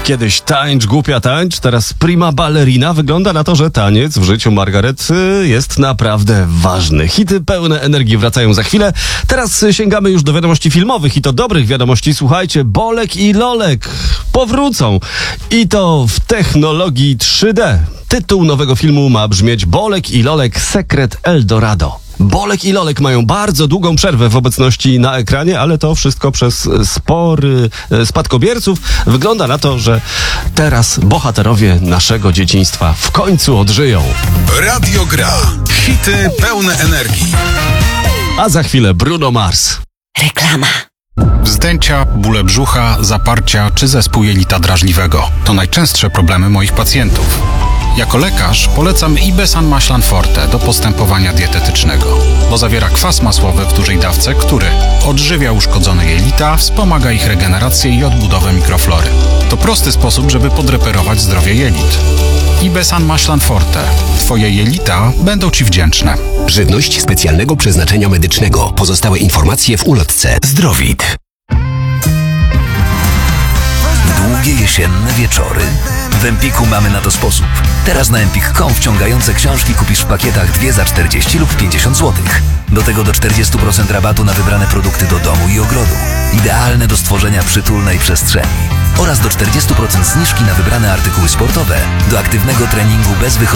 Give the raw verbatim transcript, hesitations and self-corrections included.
Kiedyś tańcz, głupia tańcz, teraz prima ballerina. Wygląda na to, że taniec w życiu Margaret jest naprawdę ważny. Hity pełne energii wracają za chwilę. Teraz sięgamy już do wiadomości filmowych i to dobrych wiadomości. Słuchajcie, Bolek i Lolek powrócą i to w technologii trzy D. Tytuł nowego filmu ma brzmieć Bolek i Lolek Sekret Eldorado. Bolek i Lolek mają bardzo długą przerwę w obecności na ekranie, ale to wszystko przez spory spadkobierców. Wygląda na to, że teraz bohaterowie naszego dzieciństwa w końcu odżyją. Radio Gra. Hity pełne energii. A za chwilę Bruno Mars. Reklama. Wzdęcia, bóle brzucha, zaparcia czy zespół jelita drażliwego to najczęstsze problemy moich pacjentów. Jako lekarz polecam Ibesan Maślan Forte do postępowania dietetycznego, bo zawiera kwas masłowy w dużej dawce, który odżywia uszkodzone jelita, wspomaga ich regenerację i odbudowę mikroflory. To prosty sposób, żeby podreperować zdrowie jelit. Ibesan Maślan Forte. Twoje jelita będą Ci wdzięczne. Żywność specjalnego przeznaczenia medycznego. Pozostałe informacje w ulotce. Zdrowit. Długie jesienne wieczory? W Empiku mamy na to sposób. Teraz na empik kropka com wciągające książki kupisz w pakietach dwie za czterdzieści lub pięćdziesiąt złotych. Do tego do czterdzieści procent rabatu na wybrane produkty do domu i ogrodu. Idealne do stworzenia przytulnej przestrzeni. Oraz do czterdzieści procent zniżki na wybrane artykuły sportowe do aktywnego treningu bez wychodzenia.